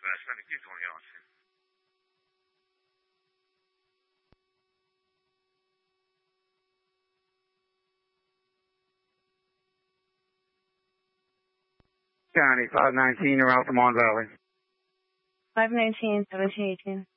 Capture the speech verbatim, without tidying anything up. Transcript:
来算你最重要是。 County, five nineteen around from Mon Valley. five nineteen, seventeen eighteen.